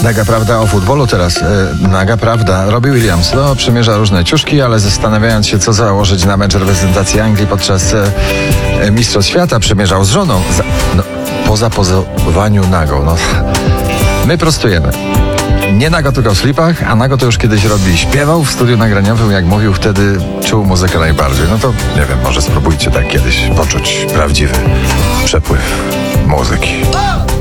Naga prawda o futbolu teraz. Naga prawda. Robbie Williams przymierza różne ciuszki, ale zastanawiając się, co założyć na mecz reprezentacji Anglii podczas Mistrzostw Świata, przymierzał z żoną. Po zapozowaniu nago. My prostujemy. Nie nago, tylko w slipach, a nago to już kiedyś robi. Śpiewał w studiu nagraniowym, jak mówił, wtedy czuł muzykę najbardziej. No to nie wiem, może spróbujcie tak kiedyś poczuć prawdziwy przepływ muzyki.